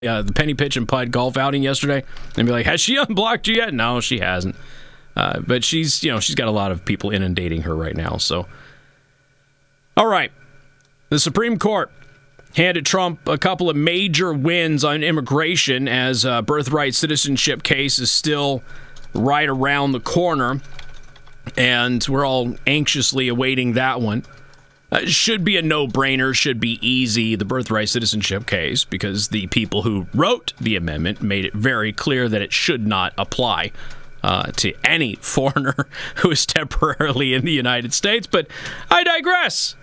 the Penny Pitch and Putt golf outing yesterday and be like, has she unblocked you yet? No, she hasn't. But she's got a lot of people inundating her right now. So, all right. The Supreme Court handed Trump a couple of major wins on immigration as birthright citizenship case is still right around the corner. And we're all anxiously awaiting that one. Should be a no-brainer, should be easy, the birthright citizenship case, because the people who wrote the amendment made it very clear that it should not apply to any foreigner who is temporarily in the United States. But I digress.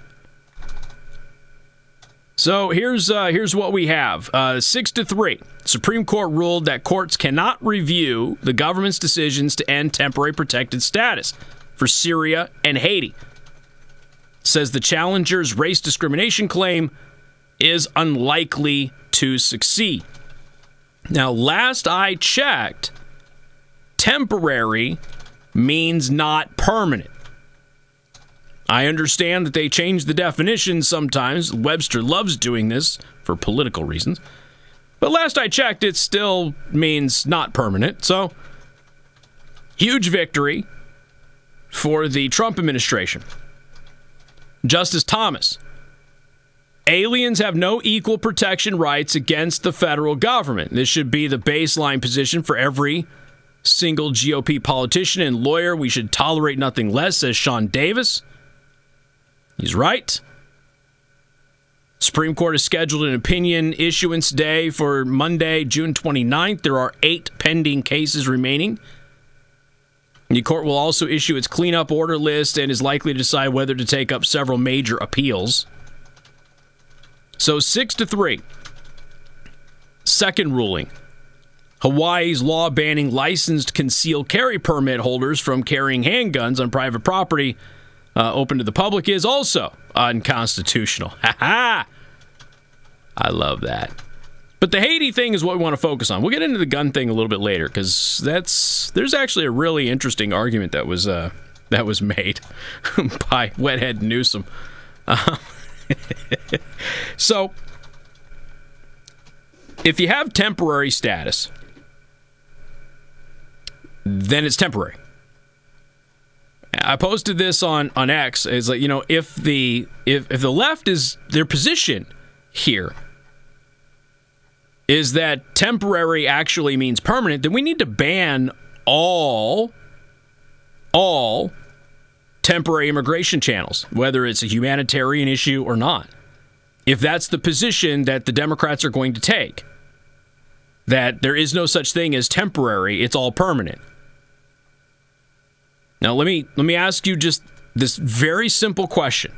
So here's what we have. 6-3. Supreme Court ruled that courts cannot review the government's decisions to end temporary protected status for Syria and Haiti. Says the challenger's race discrimination claim is unlikely to succeed. Now, last I checked, temporary means not permanent. I understand that they change the definition sometimes. Webster loves doing this for political reasons. But last I checked, it still means not permanent. So, huge victory for the Trump administration. Justice Thomas. Aliens have no equal protection rights against the federal government. This should be the baseline position for every single GOP politician and lawyer. We should tolerate nothing less, says Sean Davis. He's right. Supreme Court has scheduled an opinion issuance day for Monday, June 29th. There are 8 pending cases remaining. The court will also issue its cleanup order list and is likely to decide whether to take up several major appeals. So 6-3. Second ruling. Hawaii's law banning licensed concealed carry permit holders from carrying handguns on private property open to the public is also unconstitutional. Ha ha! I love that. But the Haiti thing is what we want to focus on. We'll get into the gun thing a little bit later because there's actually a really interesting argument that was made by Wethead Newsom. So, if you have temporary status, then it's temporary. I posted this on X. It's like, if the left is their position here is that temporary actually means permanent, then we need to ban all temporary immigration channels, whether it's a humanitarian issue or not. If that's the position that the Democrats are going to take, that there is no such thing as temporary, it's all permanent. Now, let me ask you just this very simple question.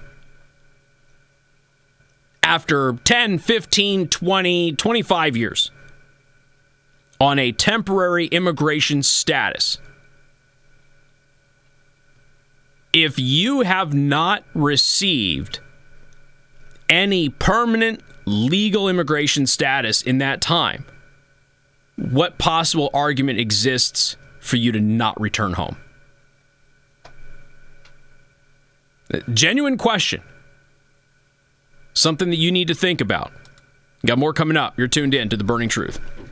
After 10, 15, 20, 25 years on a temporary immigration status, if you have not received any permanent legal immigration status in that time, what possible argument exists for you to not return home? Genuine question. Something that you need to think about. Got more coming up. You're tuned in to The Burning Truth.